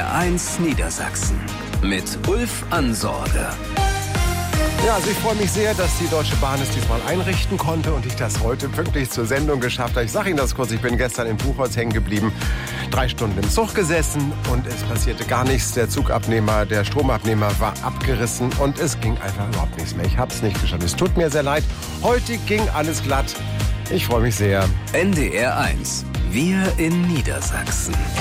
NDR1 Niedersachsen mit Ulf Ansorge. Ja, also ich freue mich sehr, dass die Deutsche Bahn es diesmal einrichten konnte und ich das heute pünktlich zur Sendung geschafft habe. Ich sage Ihnen das kurz, ich bin gestern in Buchholz hängen geblieben, 3 Stunden im Zug gesessen und es passierte gar nichts. Der Zugabnehmer, der Stromabnehmer war abgerissen und es ging einfach überhaupt nichts mehr. Ich habe es nicht geschafft. Es tut mir sehr leid. Heute ging alles glatt. Ich freue mich sehr. NDR1, wir in Niedersachsen.